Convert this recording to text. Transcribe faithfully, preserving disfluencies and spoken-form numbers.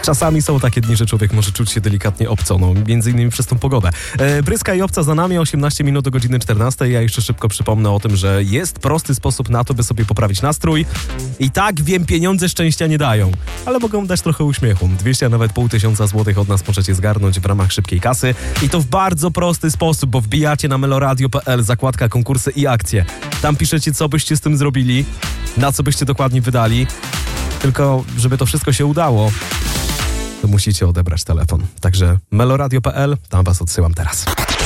Czasami są takie dni, że człowiek może czuć się delikatnie obco, no, między innymi przez tą pogodę. E, Bryska i Obca za nami, osiemnaście minut do godziny czternastej. Ja jeszcze szybko przypomnę o tym, że jest prosty sposób na to, by sobie poprawić nastrój. I tak, wiem, pieniądze szczęścia nie dają, ale mogą dać trochę uśmiechu. dwieście, a nawet pół tysiąca złotych od nas możecie zgarnąć w ramach szybkiej kasy. I to w bardzo prosty sposób, bo wbijacie na meloradio kropka p l, zakładka konkursy i akcje. Tam piszecie, co byście z tym zrobili, na co byście dokładnie wydali. Tylko, żeby to wszystko się udało, to musicie odebrać telefon. Także meloradio kropka p l, tam was odsyłam teraz.